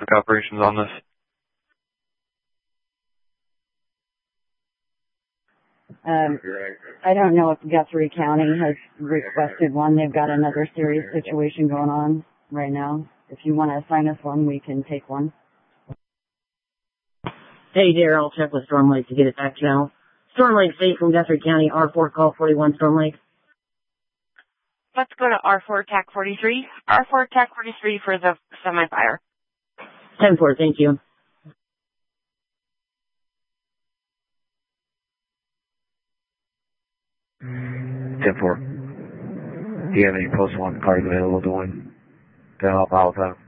traffic operations on this. I don't know if Guthrie County has requested one. They've got another serious situation going on right now. If you want to assign us one, we can take one. Hey, Dare, I'll check with Storm Lake to get it back channel. Storm Lake State from Guthrie County, R4, call 41, Storm Lake. Let's go to R4 TAC 43. R4 TAC 43 for the semi-fire. 10-4, thank you. Do you have any post one cars available to win to help out with that?